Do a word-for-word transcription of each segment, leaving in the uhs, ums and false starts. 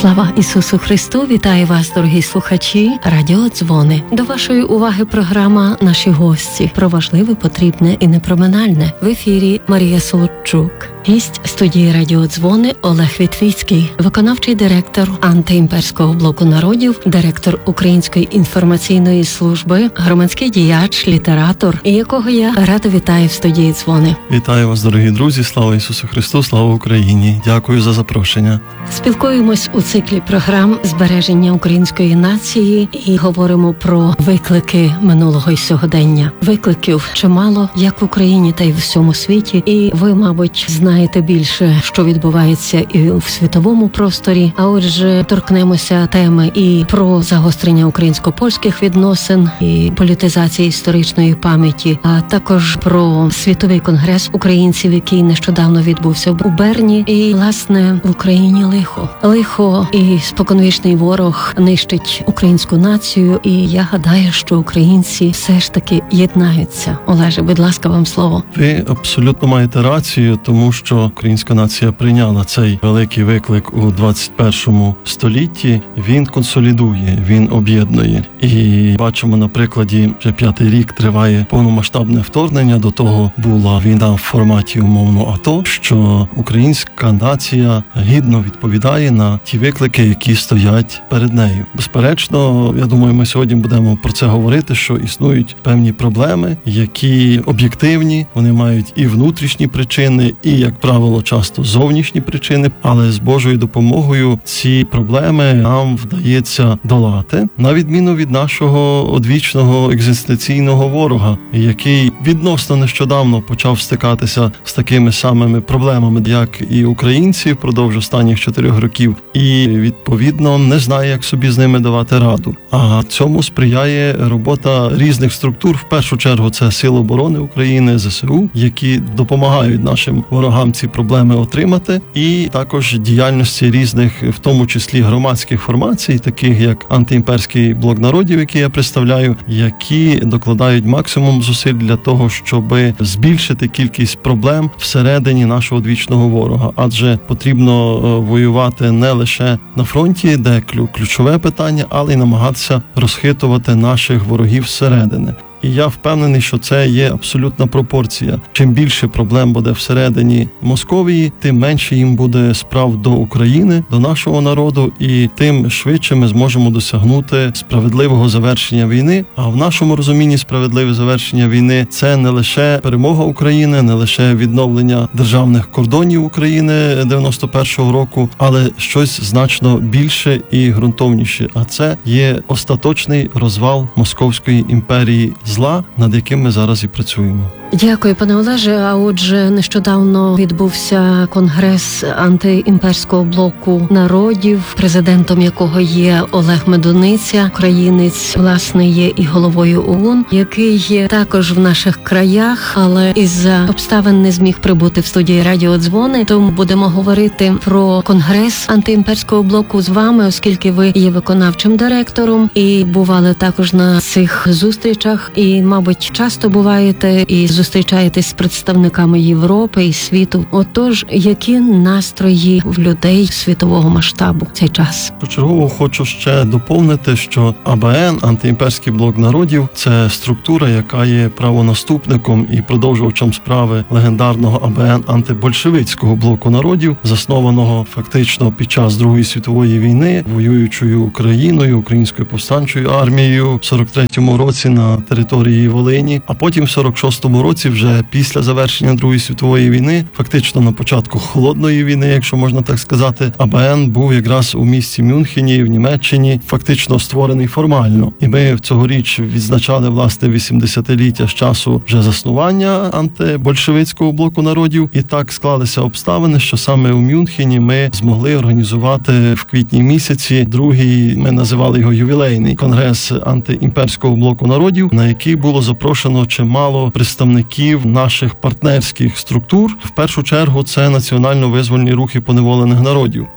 Слава Ісусу Христу! Вітаю вас, дорогі слухачі Радіо Дзвони. До вашої уваги програма «Наші гості» про важливе, потрібне і непроминальне. В ефірі Марія Солодчук. Гість студії Радіо Дзвони Олег Вітвіцький, виконавчий директор антиімперського блоку народів, директор Української інформаційної служби, громадський діяч, літератор, і якого я радо вітаю в студії Дзвони. Вітаю вас, дорогі друзі! Слава Ісусу Христу! Слава Україні! Дякую за запрошення. Спілкуємось у циклі програм «Збереження української нації» і говоримо про виклики минулого і сьогодення. Викликів чимало, як в Україні, та й в всьому світі. І ви, мабуть, знаєте більше, що відбувається і в світовому просторі. А отже, торкнемося теми і про загострення українсько-польських відносин, і політизації історичної пам'яті, а також про світовий конгрес українців, який нещодавно відбувся у Берні. І, власне, в Україні лихо. Лихо і споконвічний ворог нищить українську націю, і я гадаю, що українці все ж таки єднаються. Олеже, будь ласка, вам слово. Ви абсолютно маєте рацію, тому що українська нація прийняла цей великий виклик у двадцять першому столітті. Він консолідує, він об'єднує. І бачимо на прикладі, вже п'ятий рік триває повномасштабне вторгнення, до того була війна в форматі умовно АТО, що українська нація гідно відповідає на ті виклики, які стоять перед нею. Безперечно, я думаю, ми сьогодні будемо про це говорити, що існують певні проблеми, які об'єктивні, вони мають і внутрішні причини, і, як правило, часто зовнішні причини, але з Божою допомогою ці проблеми нам вдається долати, на відміну від нашого одвічного екзистенційного ворога, який відносно нещодавно почав стикатися з такими самими проблемами, як і українці впродовж останніх чотирьох років, і, відповідно, не знає, як собі з ними давати раду. А цьому сприяє робота різних структур. В першу чергу це Сили оборони України, ЗСУ, які допомагають нашим ворогам ці проблеми отримати, і також діяльності різних, в тому числі громадських формацій, таких як антиімперський блок народів, який я представляю, які докладають максимум зусиль для того, щоб збільшити кількість проблем всередині нашого одвічного ворога. Адже потрібно воювати не лише на фронті, де ключове питання, але й намагатися розхитувати наших ворогів зсередини. І я впевнений, що це є абсолютна пропорція. Чим більше проблем буде всередині Московії, тим менше їм буде справ до України, до нашого народу, і тим швидше ми зможемо досягнути справедливого завершення війни. А в нашому розумінні справедливе завершення війни – це не лише перемога України, не лише відновлення державних кордонів України дев'яносто першого року, але щось значно більше і ґрунтовніше. А це є остаточний розвал Московської імперії зла, над яким ми зараз і працюємо. Дякую, пане Олеже. А отже, нещодавно відбувся конгрес антиімперського блоку народів, президентом якого є Олег Медуниця, українець, власне, є і головою ООН, який є також в наших краях, але із-за обставин не зміг прибути в студії Радіо Дзвони, тому будемо говорити про конгрес антиімперського блоку з вами, оскільки ви є виконавчим директором і бували також на цих зустрічах, і, мабуть, часто буваєте і зустрічаєтесь з представниками Європи і світу. Отож, які настрої в людей світового масштабу в цей час? Почергово хочу ще доповнити, що АБН, антиімперський блок народів, це структура, яка є правонаступником і продовжувачем справи легендарного АБН антибольшевицького блоку народів, заснованого фактично під час Другої світової війни воюючою Україною, Українською повстанчою армією в сорок третьому році на території Волині, а потім в сорок шостому році, вже після завершення Другої світової війни, фактично на початку холодної війни, якщо можна так сказати, АБН був якраз у місті Мюнхені в Німеччині, фактично створений формально. І ми цьогоріч відзначали, власне, вісімдесятиліття з часу вже заснування антибольшевицького блоку народів. І так склалися обставини, що саме у Мюнхені ми змогли організувати в квітні місяці другий, ми називали його ювілейний конгрес антиімперського блоку народів, на який було запрошено чимало представників наших партнерських структур. В першу чергу це національно-визвольні рухи поневолених народів.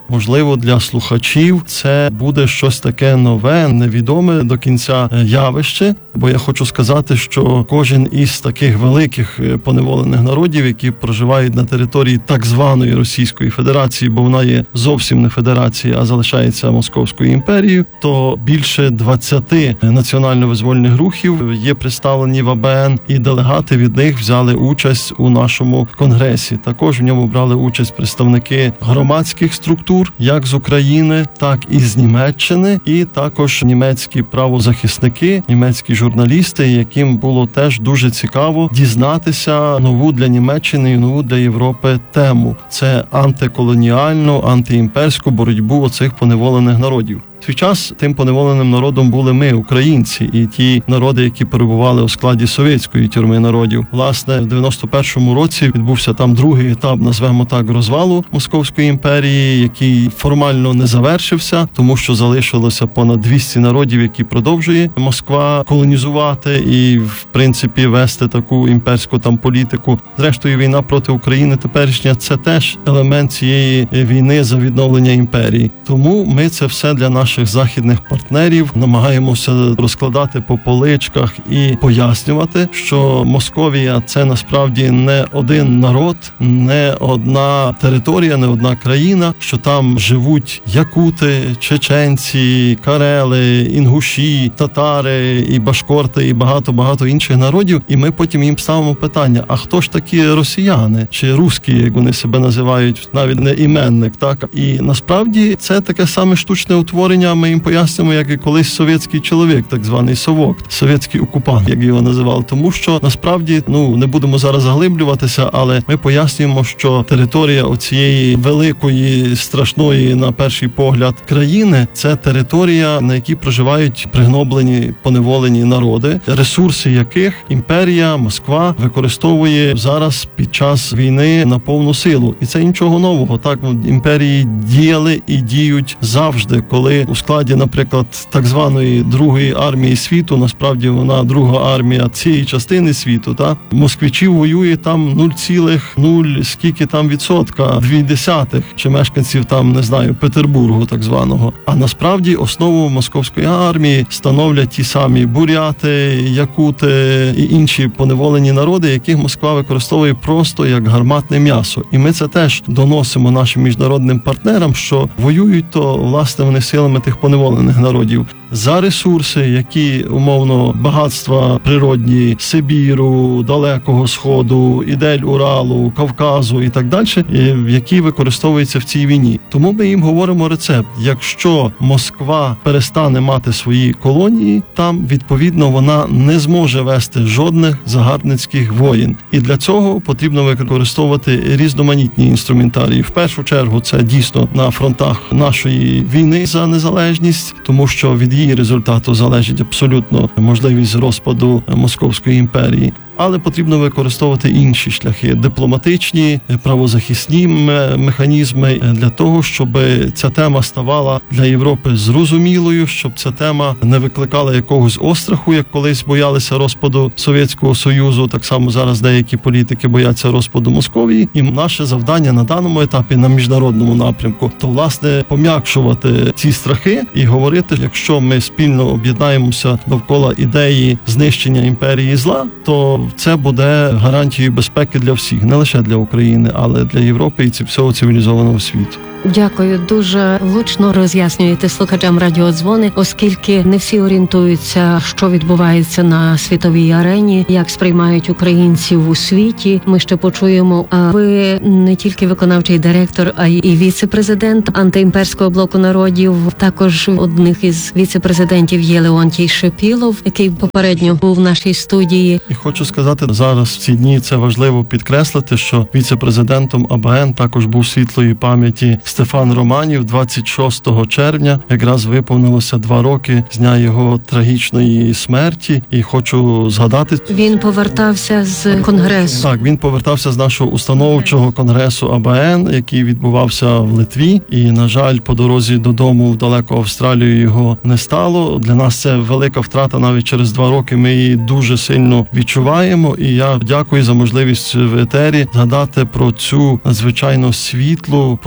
можливо, для слухачів це буде щось таке нове, невідоме до кінця явище, бо я хочу сказати, що кожен із таких великих поневолених народів, які проживають на території так званої Російської Федерації, бо вона є зовсім не федерація, а залишається Московською імперією, то більше двадцяти національно-визвольних рухів є представлені в АБН, і делегати від них взяли участь у нашому конгресі. Також в ньому брали участь представники громадських структур, як з України, так і з Німеччини, і також німецькі правозахисники, німецькі журналісти, яким було теж дуже цікаво дізнатися нову для Німеччини і нову для Європи тему. Це антиколоніальну, антиімперську боротьбу оцих поневолених народів. В свій час тим поневоленим народом були ми, українці, і ті народи, які перебували у складі совєтської тюрми народів. Власне, в дев'яносто першому році відбувся там другий етап, назвемо так, розвалу Московської імперії, який формально не завершився, тому що залишилося понад двісті народів, які продовжує Москва колонізувати і, в принципі, вести таку імперську там політику. Зрештою, війна проти України теперішня – це теж елемент цієї війни за відновлення імперії. Тому ми це все для наших західних партнерів намагаємося розкладати по поличках і пояснювати, що Московія – це насправді не один народ, не одна територія, не одна країна, що там живуть якути, чеченці, карели, інгуші, татари і башкорти і багато-багато інших народів. І ми потім їм ставимо питання, а хто ж такі росіяни, чи русські, як вони себе називають, навіть не іменник, так? І насправді це таке саме штучне утворення. Ми їм пояснюємо, як і колись совєтський чоловік, так званий совок, совєтський окупант, як його називали. Тому що, насправді, ну, не будемо зараз заглиблюватися, але ми пояснюємо, що територія оцієї великої, страшної, на перший погляд, країни – це територія, на якій проживають пригноблені, поневолені народи, ресурси яких імперія, Москва використовує зараз під час війни на повну силу. І це нічого нового. Так, імперії діяли і діють завжди, коли у складі, наприклад, так званої другої армії світу, насправді вона друга армія цієї частини світу, та москвичів воює там нуль цілих нуль скільки там відсотка, дві десятих, чи мешканців там, не знаю, Петербургу так званого. А насправді основу московської армії становлять ті самі буряти, якути і інші поневолені народи, яких Москва використовує просто як гарматне м'ясо. І ми це теж доносимо нашим міжнародним партнерам, що воюють то, власне, вони силами тих поневолених народів за ресурси, які, умовно, багатства природні Сибіру, Далекого Сходу, Ідель Уралу, Кавказу і так далі, які використовуються в цій війні. Тому ми їм говоримо рецепт. Якщо Москва перестане мати свої колонії, там, відповідно, вона не зможе вести жодних загарбницьких воєн. І для цього потрібно використовувати різноманітні інструментарії. В першу чергу, це дійсно на фронтах нашої війни за незалежність, тому що від її результату залежить абсолютно можливість розпаду Московської імперії. Але потрібно використовувати інші шляхи, дипломатичні, правозахисні механізми для того, щоб ця тема ставала для Європи зрозумілою, щоб ця тема не викликала якогось остраху, як колись боялися розпаду Совєтського Союзу, так само зараз деякі політики бояться розпаду Московії. І наше завдання на даному етапі, на міжнародному напрямку, то, власне, пом'якшувати ці страхи і говорити, якщо ми спільно об'єднаємося довкола ідеї знищення імперії зла, то це буде гарантією безпеки для всіх, не лише для України, але для Європи і всього цивілізованого світу. Дякую, дуже влучно роз'яснюєте слухачам радіодзвони, оскільки не всі орієнтуються, що відбувається на світовій арені, як сприймають українців у світі. Ми ще почуємо, а ви не тільки виконавчий директор, а й віце-президент антиімперського блоку народів. Також одних із віце-президентів є Леонтій Шипілов, який попередньо був в нашій студії. І хочу сказати, зараз в ці дні це важливо підкреслити, що віце-президентом АБН також був світлої пам'яті Стефан Романів. Двадцять шостого червня якраз виповнилося два роки з дня його трагічної смерті. І хочу згадати... Він повертався з конгресу. Так, він повертався з нашого установчого конгресу АБН, який відбувався в Литві. І, на жаль, по дорозі додому в далеку Австралію його не стало. Для нас це велика втрата навіть через два роки. Ми її дуже сильно відчуваємо. І я дякую за можливість в етері згадати про цю надзвичайно світлу, продуктивну,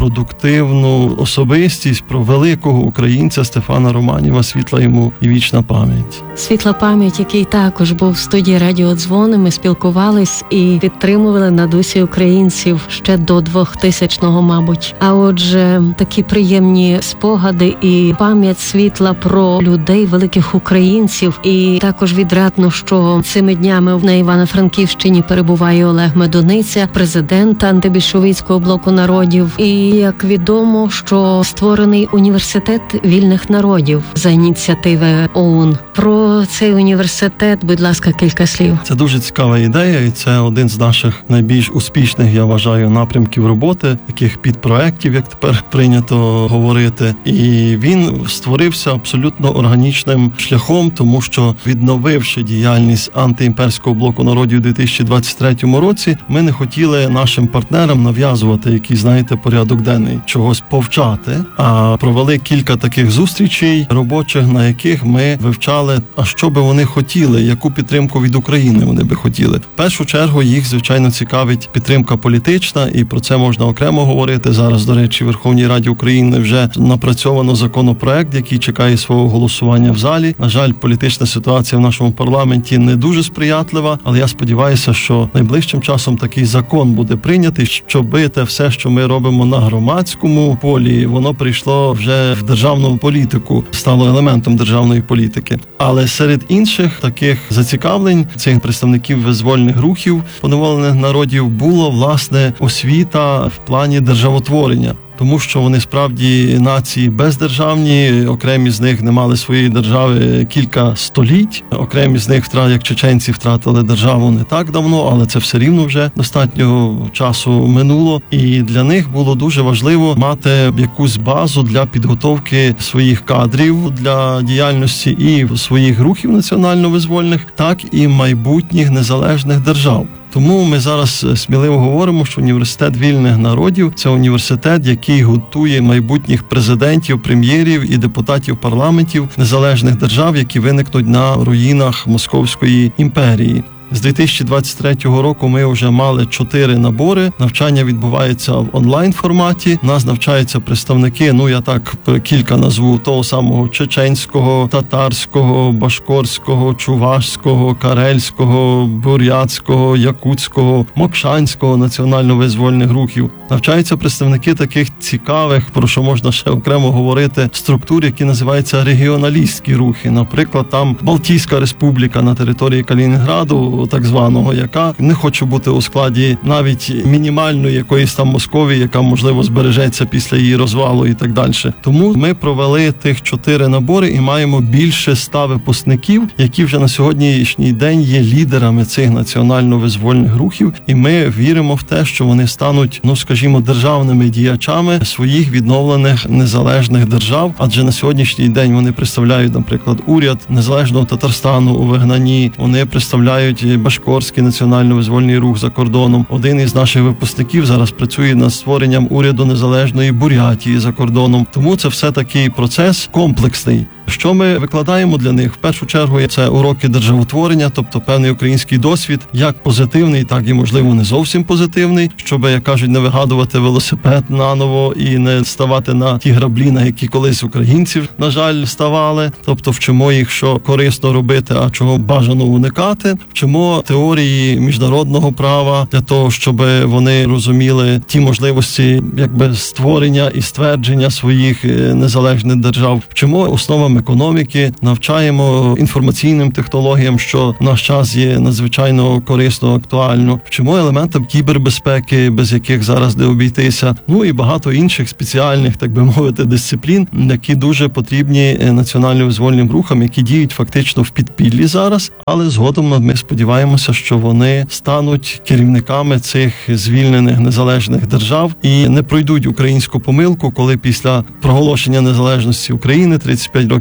продуктивну особистість, про великого українця Стефана Романіва, світла йому і вічна пам'ять. Світла пам'ять, який також був в студії Радіо Дзвони. Ми спілкувались і підтримували на дусі українців ще до двохтисячного, мабуть. А отже, такі приємні спогади і пам'ять світла про людей, великих українців. І також відрадно, що цими днями на Івано-Франківщині перебуває Олег Медуниця, президент антибільшовицького блоку народів. І, як відомо, що створений університет вільних народів за ініціативи ОУН. Про цей університет, будь ласка, кілька слів. Це дуже цікава ідея, і це один з наших найбільш успішних, я вважаю, напрямків роботи, таких підпроєктів, як тепер прийнято говорити. І він створився абсолютно органічним шляхом, тому що, відновивши діяльність антиімперського блоку народів у дві тисячі двадцять третьому році, ми не хотіли нашим партнерам нав'язувати якийсь, знаєте, порядок денний, чогось повчати, а провели кілька таких зустрічей робочих, на яких ми вивчали, а що би вони хотіли, яку підтримку від України вони би хотіли. В першу чергу їх, звичайно, цікавить підтримка політична, і про це можна окремо говорити. Зараз, до речі, в Верховній Раді України вже напрацьовано законопроект, який чекає свого голосування в залі. На жаль, політична ситуація в нашому парламенті не дуже сприятлива, але я сподіваюся, що найближчим часом такий закон буде прийнятий, щоб те все, що ми робимо на громадському полі, воно прийшло вже в державну політику, стало елементом державної політики. Але серед інших таких зацікавлень цих представників визвольних рухів поневолених народів було, власне, освіта в плані державотворення. Тому що вони справді нації бездержавні, окремі з них не мали своєї держави кілька століть, окремі з них, як чеченці, втратили державу не так давно, але це все рівно вже достатньо часу минуло. І для них було дуже важливо мати якусь базу для підготовки своїх кадрів для діяльності і своїх рухів національно-визвольних, так і майбутніх незалежних держав. Тому ми зараз сміливо говоримо, що університет вільних народів – це університет, який готує майбутніх президентів, прем'єрів і депутатів парламентів незалежних держав, які виникнуть на руїнах Московської імперії. З дві тисячі двадцять третього року ми вже мали чотири набори. Навчання відбувається в онлайн-форматі. Нас навчаються представники, ну я так кілька назву, того самого чеченського, татарського, башкорського, чувашського, карельського, бурятського, якутського, мокшанського національно-визвольних рухів. Навчаються представники таких цікавих, про що можна ще окремо говорити, структур, які називаються регіоналістські рухи. Наприклад, там Балтійська республіка на території Калінінграду, так званого, яка не хоче бути у складі навіть мінімальної якоїсь там Московії, яка, можливо, збережеться після її розвалу і так далі. Тому ми провели тих чотири набори і маємо більше ста випускників, які вже на сьогоднішній день є лідерами цих національно-визвольних рухів, і ми віримо в те, що вони стануть, ну, скажімо, державними діячами своїх відновлених незалежних держав, адже на сьогоднішній день вони представляють, наприклад, уряд незалежного Татарстану у вигнанні, вони представляють Башкорський національно-визвольний рух за кордоном. Один із наших випускників зараз працює над створенням уряду незалежної Бурятії за кордоном. Тому це все такий процес комплексний. Що ми викладаємо для них? В першу чергу це уроки державотворення, тобто певний український досвід, як позитивний, так і, можливо, не зовсім позитивний, щоб, як кажуть, не вигадувати велосипед наново і не ставати на ті граблі, на які колись українців, на жаль, ставали. Тобто вчимо їх, що корисно робити, а чого бажано уникати. Вчимо теорії міжнародного права для того, щоб вони розуміли ті можливості, якби, створення і ствердження своїх незалежних держав. Вчимо основам економіки, навчаємо інформаційним технологіям, що в наш час є надзвичайно корисно, актуально. Вчимо елементам кібербезпеки, без яких зараз не обійтися. Ну і багато інших спеціальних, так би мовити, дисциплін, які дуже потрібні національно-визвольним рухам, які діють фактично в підпіллі зараз, але згодом ми сподіваємося, що вони стануть керівниками цих звільнених незалежних держав і не пройдуть українську помилку, коли після проголошення незалежності України тридцять п'ять років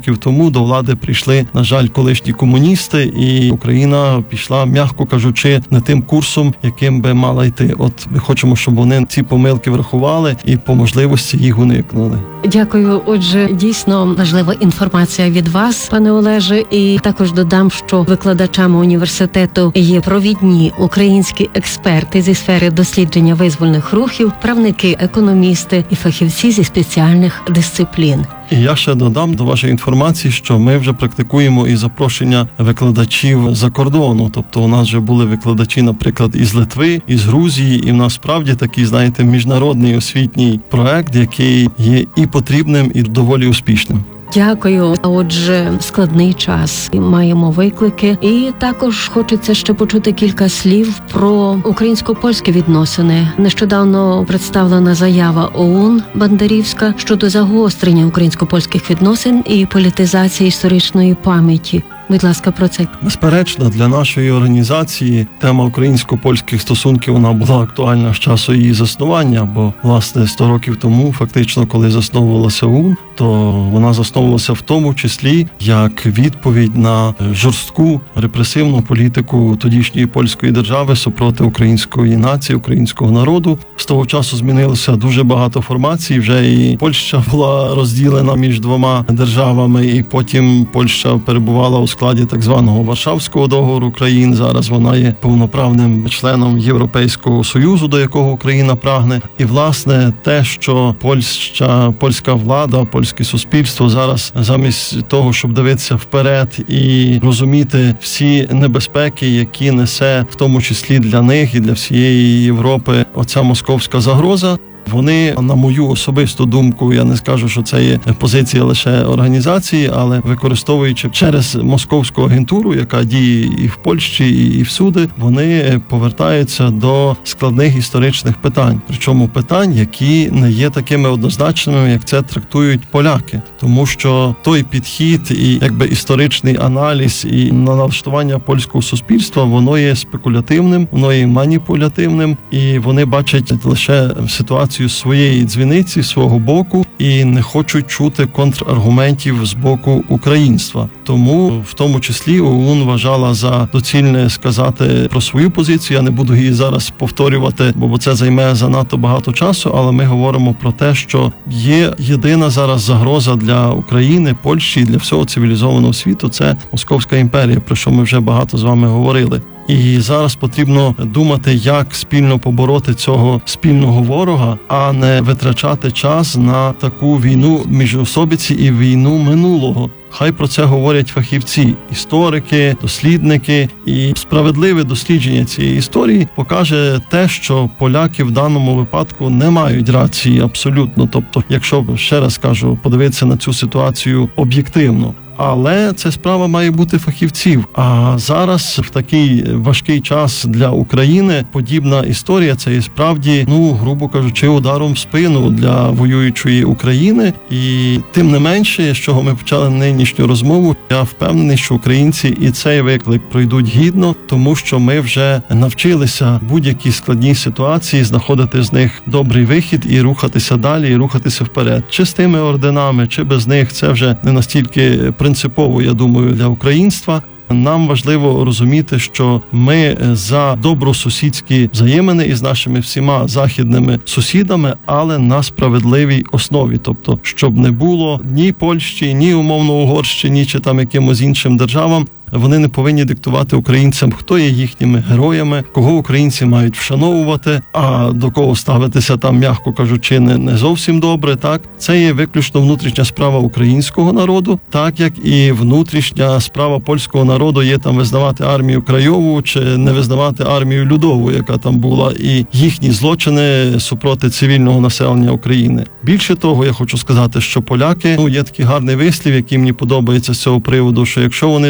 років тому до влади прийшли, на жаль, колишні комуністи, і Україна пішла, м'яко кажучи, не тим курсом, яким би мала йти. От ми хочемо, щоб вони ці помилки врахували і по можливості їх уникнули. Дякую. Отже, дійсно важлива інформація від вас, пане Олеже, і також додам, що викладачами університету є провідні українські експерти зі сфери дослідження визвольних рухів, правники, економісти і фахівці зі спеціальних дисциплін. І я ще додам до вашої інформації, що ми вже практикуємо і запрошення викладачів за кордону. Тобто у нас вже були викладачі, наприклад, із Литви, із Грузії, і в нас справді такий, знаєте, міжнародний освітній проект, який є і потрібним, і доволі успішним. Дякую. А отже, складний час. Маємо виклики. І також хочеться ще почути кілька слів про українсько-польські відносини. Нещодавно представлена заява ОУН Бандерівська щодо загострення українсько-польських відносин і політизації історичної пам'яті. Будь ласка, про це. Безперечно, для нашої організації тема українсько-польських стосунків, вона була актуальна з часу її заснування, бо, власне, сто років тому, фактично, коли засновувалася ОУН, то вона засновувалася в тому числі як відповідь на жорстку репресивну політику тодішньої польської держави супроти української нації, українського народу. З того часу змінилося дуже багато формацій, вже і Польща була розділена між двома державами, і потім Польща перебувала у складі так званого Варшавського договору країн. Зараз вона є повноправним членом Європейського Союзу, до якого Україна прагне. І, власне, те, що Польща, польська влада, польське суспільство зараз замість того, щоб дивитися вперед і розуміти всі небезпеки, які несе в тому числі для них і для всієї Європи оця московська загроза, вони, на мою особисту думку, я не скажу, що це є позиція лише організації, але використовуючи через московську агентуру, яка діє і в Польщі, і всюди, вони повертаються до складних історичних питань. Причому питань, які не є такими однозначними, як це трактують поляки. Тому що той підхід і якби історичний аналіз і налаштування польського суспільства, воно є спекулятивним, воно є маніпулятивним, і вони бачать лише ситуацію своєї дзвіниці, свого боку, і не хочуть чути контраргументів з боку українства. Тому, в тому числі, ОУН вважала за доцільне сказати про свою позицію. Я не буду її зараз повторювати, бо це займе занадто багато часу, але ми говоримо про те, що є єдина зараз загроза для України, Польщі і для всього цивілізованого світу – це Московська імперія, про що ми вже багато з вами говорили. І зараз потрібно думати, як спільно побороти цього спільного ворога, а не витрачати час на таку війну міжособиці і війну минулого. Хай про це говорять фахівці, історики, дослідники, і справедливе дослідження цієї історії покаже те, що поляки в даному випадку не мають рації абсолютно. Тобто, якщо, ще раз кажу, подивитися на цю ситуацію об'єктивно. Але це справа має бути фахівців. А зараз, в такий важкий час для України, подібна історія – це є справді, ну, грубо кажучи, ударом в спину для воюючої України. І тим не менше, з чого ми почали нинішню розмову, я впевнений, що українці і цей виклик пройдуть гідно, тому що ми вже навчилися будь-які складні ситуації знаходити з них добрий вихід і рухатися далі, і рухатися вперед. Чи з тими орденами, чи без них – це вже не настільки принципово, я думаю, для українства. Нам важливо розуміти, що ми за добросусідські взаємини із нашими всіма західними сусідами, але на справедливій основі. Тобто, щоб не було ні Польщі, ні умовно Угорщині, чи там якимось іншим державам, вони не повинні диктувати українцям, хто є їхніми героями, кого українці мають вшановувати, а до кого ставитися там, м'яко кажучи, не, не зовсім добре. Так, це є виключно внутрішня справа українського народу, так як і внутрішня справа польського народу є там визнавати армію Крайову чи не визнавати армію Людову, яка там була, і їхні злочини супроти цивільного населення України. Більше того, я хочу сказати, що поляки, ну, є такий гарний вислів, який мені подобається з цього приводу, що якщо вони зараз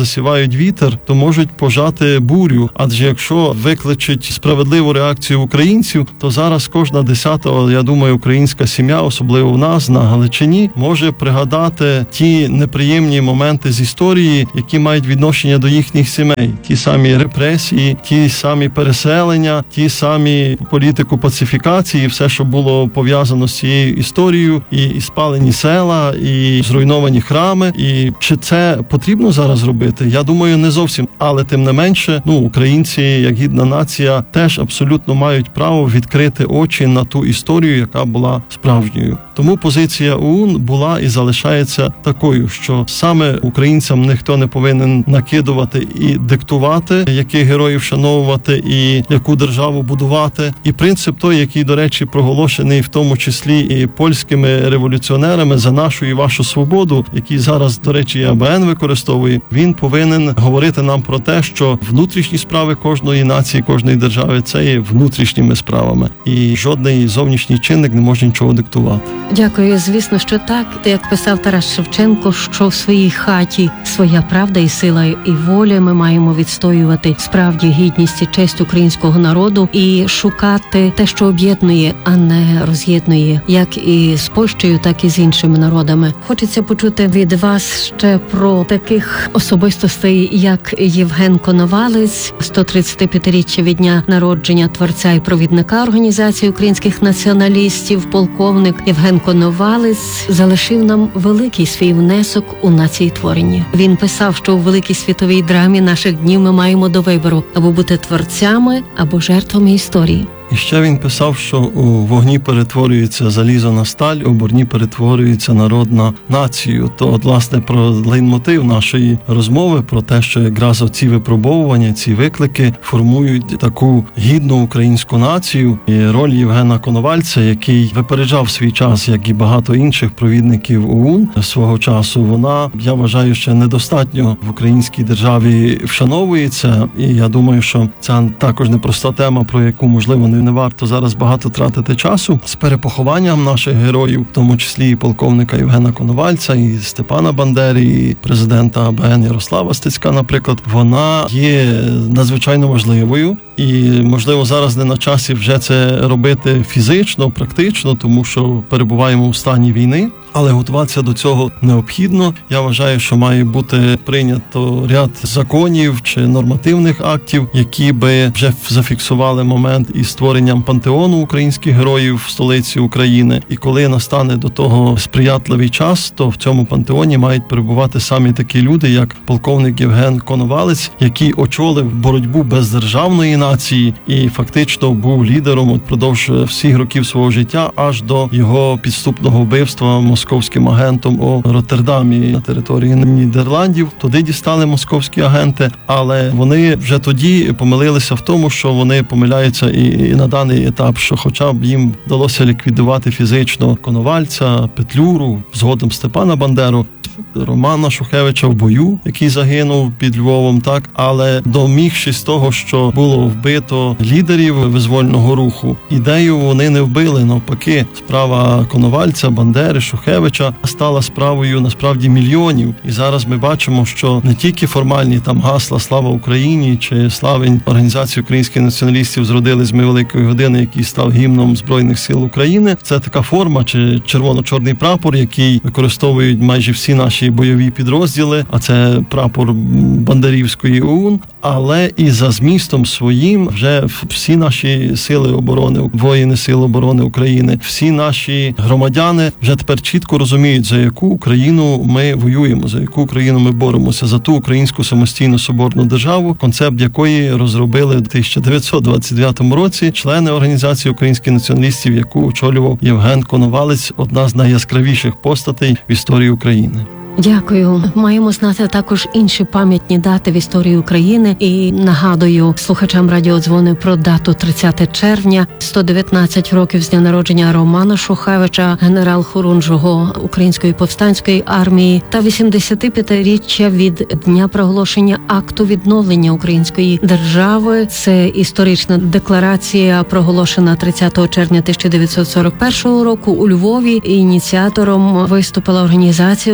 засівають вітер, то можуть пожати бурю. Адже якщо викличуть справедливу реакцію українців, то зараз кожна десята, я думаю, українська сім'я, особливо в нас на Галичині, може пригадати ті неприємні моменти з історії, які мають відношення до їхніх сімей. Ті самі репресії, ті самі переселення, ті самі політику пацифікації, все, що було пов'язано з цією історією, і, і спалені села, і зруйновані храми. І чи це потрібно зараз робити? Я думаю, не зовсім. Але тим не менше, ну, українці, як гідна нація, теж абсолютно мають право відкрити очі на ту історію, яка була справжньою. Тому позиція ОУН була і залишається такою, що саме українцям ніхто не повинен накидувати і диктувати, яких героїв вшановувати і яку державу будувати. І принцип той, який, до речі, проголошений в тому числі і польськими революціонерами за нашу і вашу свободу, який зараз, до речі, і А Б Н використовує, він повинен говорити нам про те, що внутрішні справи кожної нації, кожної держави – це є внутрішніми справами. І жодний зовнішній чинник не може нічого диктувати. Дякую. Звісно, що так. Як писав Тарас Шевченко, що в своїй хаті своя правда і сила і воля, ми маємо відстоювати справді гідність і честь українського народу і шукати те, що об'єднує, а не роз'єднує, як і з Польщею, так і з іншими народами. Хочеться почути від вас ще про таких особистостей, як Євген Коновалець, сто тридцятип'ятиріччя від дня народження творця і провідника Організації українських націоналістів, полковник Євген Коновалець залишив нам великий свій внесок у націєтворення. Він писав, що у великій світовій драмі наших днів ми маємо до вибору або бути творцями, або жертвами історії. І ще він писав, що у вогні перетворюється залізо на сталь, у борні перетворюється народ на націю. То, от, власне, про лейтмотив нашої розмови, про те, що якраз оці випробовування, ці виклики формують таку гідну українську націю. І роль Євгена Коновальця, який випереджав свій час, як і багато інших провідників ОУН свого часу, вона, я вважаю, ще недостатньо в українській державі вшановується. І я думаю, що це також непроста тема, про яку, можливо, не Не варто зараз багато тратити часу з перепохованням наших героїв, в тому числі і полковника Євгена Коновальця, і Степана Бандери, і президента А Б Н Ярослава Стецька, наприклад. Вона є надзвичайно важливою. І, можливо, зараз не на часі вже це робити фізично, практично, тому що перебуваємо у стані війни. Але готуватися до цього необхідно. Я вважаю, що має бути прийнято ряд законів чи нормативних актів, які би вже зафіксували момент із створенням пантеону українських героїв в столиці України. І коли настане до того сприятливий час, то в цьому пантеоні мають перебувати самі такі люди, як полковник Євген Коновалець, який очолив боротьбу бездержавної нації і фактично був лідером впродовж всіх років свого життя аж до його підступного вбивства московським агентом у Роттердамі на території Нідерландів. Туди дістали московські агенти, але вони вже тоді помилилися в тому, що вони помиляються і, і на даний етап, що хоча б їм вдалося ліквідувати фізично Коновальця, Петлюру, згодом Степана Бандеру, Романа Шухевича в бою, який загинув під Львовом, так, але домігшись того, що було вбито лідерів визвольного руху, ідею вони не вбили, навпаки, справа Коновальця, Бандери, Шухевича стала справою, насправді, мільйонів. І зараз ми бачимо, що не тільки формальні там гасла «Слава Україні» чи «Славень» Організації українських націоналістів «Зродились ми великої години», який став гімном Збройних сил України. Це така форма, чи червоно-чорний прапор, який використовують майже всі наші бойові підрозділи, а це прапор Бандерівської ОУН, але і за змістом своїм вже всі наші сили оборони, воїни Сил оборони України, всі наші громадяни вже тепер чітко розуміють, за яку Україну ми воюємо, за яку Україну ми боремося, за ту українську самостійну соборну державу, концепт якої розробили в тисяча дев'ятсот двадцять дев'ятому році члени Організації українських націоналістів, яку очолював Євген Коновалець, одна з найяскравіших постатей в історії України. Дякую. Маємо знати також інші пам'ятні дати в історії України. І нагадую слухачам радіодзвони про дату тридцяте червня, сто дев'ятнадцять років з дня народження Романа Шухевича, генерал-хорунжого Української повстанської армії, та вісімдесятип'ятиріччя від дня проголошення акту відновлення української держави. Це історична декларація, проголошена тридцятого червня тисяча дев'ятсот сорок першого року у Львові. Ініціатором виступила Організація українських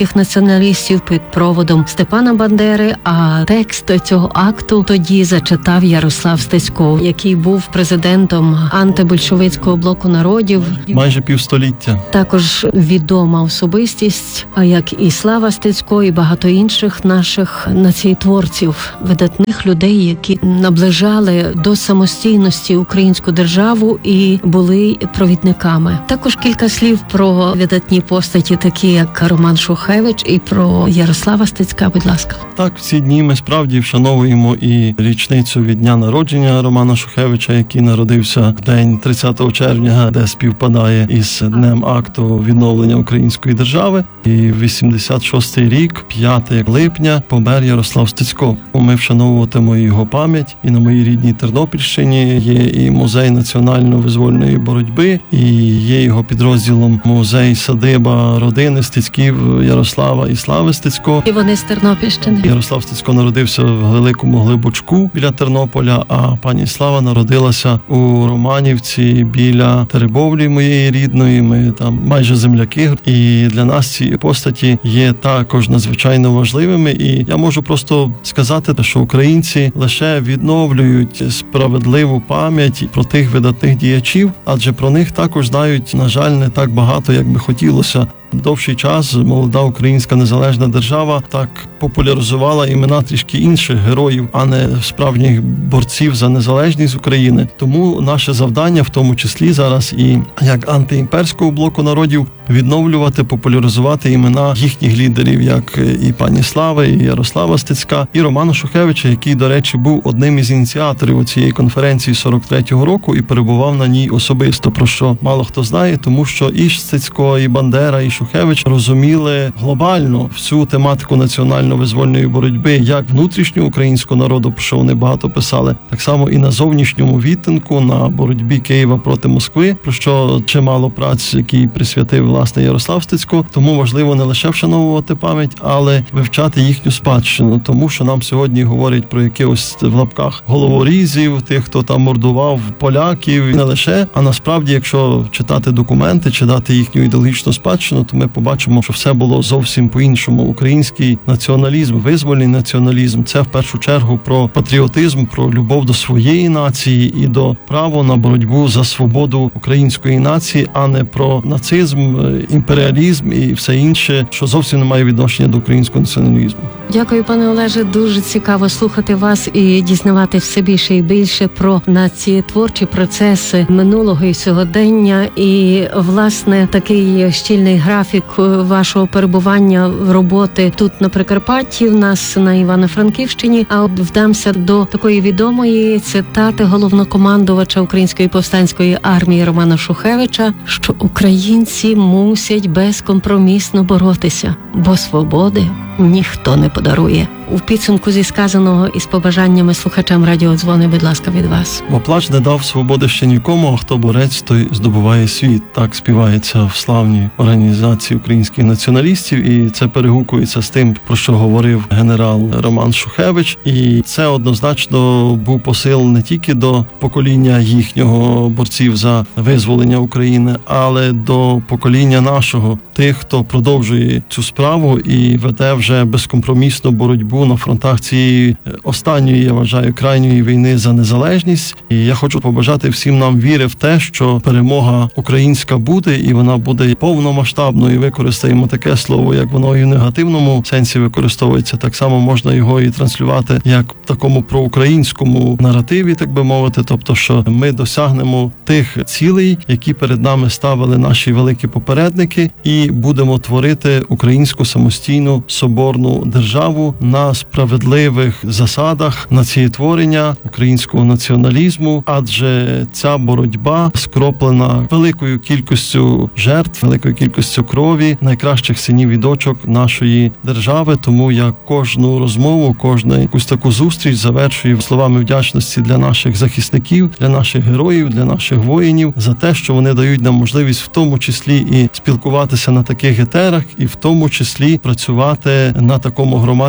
українських націоналістів під проводом Степана Бандери, а текст цього акту тоді зачитав Ярослав Стецько, який був президентом антибольшовицького блоку народів. Майже півстоліття. Також відома особистість, а як і Слава Стецько, і багато інших наших націєтворців, видатних людей, які наближали до самостійності українську державу і були провідниками. Також кілька слів про видатні постаті, такі як Роман Шухевич, і про Ярослава Стецька, будь ласка. Так, в ці дні ми справді вшановуємо і річницю від дня народження Романа Шухевича, який народився в день тридцятого червня, де співпадає із днем акту відновлення української держави. І вісімдесят шостий рік, п'ятого липня, помер Ярослав Стецько. Ми вшановуватимо його пам'ять. І на моїй рідній Тернопільщині є і музей національно-визвольної боротьби, і є його підрозділом музей-садиба родини Стецьків Ярослава і Слави Стецько. І вони з Тернопільщини. Ярослав Стецько народився в Великому Глибочку біля Тернополя, а пані Слава народилася у Романівці біля Теребовлі моєї рідної. Ми там майже земляки. І для нас ці постаті є також надзвичайно важливими. І я можу просто сказати, що українці лише відновлюють справедливу пам'ять про тих видатних діячів, адже про них також знають, на жаль, не так багато, як би хотілося. Довший час молода українська незалежна держава так популяризувала імена трішки інших героїв, а не справжніх борців за незалежність України. Тому наше завдання, в тому числі зараз і як антиімперського блоку народів, відновлювати, популяризувати імена їхніх лідерів, як і пані Слави, і Ярослава Стецька, і Романа Шухевича, який, до речі, був одним із ініціаторів цієї конференції сорок третього року і перебував на ній особисто, про що мало хто знає, тому що і Стецько, і Бандера, і Шухевич розуміли глобально всю тематику національно-визвольної боротьби як внутрішнього українського народу, про що вони багато писали, так само і на зовнішньому відтинку, на боротьбі Києва проти Москви, про що чимало праць, які присвятив власне Ярослав Стецько. Тому важливо не лише вшановувати пам'ять, але вивчати їхню спадщину, тому що нам сьогодні говорять про якихось в лапках головорізів, тих, хто там мордував поляків, і не лише, а насправді, якщо читати документи, читати їхню ідеологічну спадщину, то ми побачимо, що все було зовсім по-іншому. Український націоналізм, визвольний націоналізм – це в першу чергу про патріотизм, про любов до своєї нації і до права на боротьбу за свободу української нації, а не про нацизм, імперіалізм і все інше, що зовсім не має відношення до українського націоналізму. Дякую, пане Олеже. Дуже цікаво слухати вас і дізнавати все більше і більше про націєтворчі процеси минулого і сьогодення. І, власне, такий щільний графік вашого перебування роботи тут на Прикарпатті, в нас на Івано-Франківщині. А от вдамся до такої відомої цитати головнокомандувача Української повстанської армії Романа Шухевича, що українці мусять безкомпромісно боротися, бо свободи ніхто не подарує. У підсумку зі сказаного і з побажаннями слухачам радіодзвони, будь ласка, від вас. Бо плач не дав свободи ще нікому, а хто борець, той здобуває світ. Так співається в славній організації українських націоналістів, і це перегукується з тим, про що говорив генерал Роман Шухевич. І це однозначно був посил не тільки до покоління їхнього борців за визволення України, але до покоління нашого, тих, хто продовжує цю справу і веде вже безкомпромісну боротьбу на фронтах цієї останньої, я вважаю, крайньої війни за незалежність. І я хочу побажати всім нам віри в те, що перемога українська буде, і вона буде повномасштабною. Використаємо таке слово, як воно і в негативному сенсі використовується. Так само можна його і транслювати як в такому проукраїнському наративі, так би мовити. Тобто, що ми досягнемо тих цілей, які перед нами ставили наші великі попередники, і будемо творити українську самостійну соборну державу на справедливих засадах націєтворення українського націоналізму, адже ця боротьба скроплена великою кількістю жертв, великою кількістю крові найкращих синів і дочок нашої держави. Тому я кожну розмову, кожну якусь таку зустріч завершую словами вдячності для наших захисників, для наших героїв, для наших воїнів за те, що вони дають нам можливість в тому числі і спілкуватися на таких етерах, і в тому числі працювати на такому громадському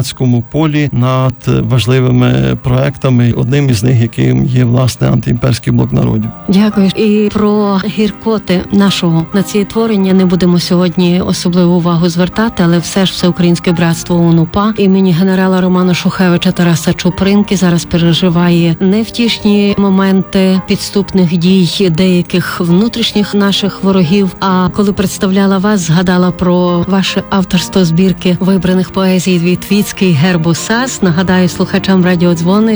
полі над важливими проектами. Одним із них, яким є власне антиімперський блок народів. Дякую. І про гіркоти нашого націєтворення не будемо сьогодні особливу увагу звертати, але все ж Всеукраїнське братство УНУПА імені генерала Романа Шухевича Тараса Чупринки зараз переживає невтішні моменти підступних дій деяких внутрішніх наших ворогів. А коли представляла вас, згадала про ваше авторство збірки вибраних поезій від Віцький гербу САС. Нагадаю слухачам радіодзвони,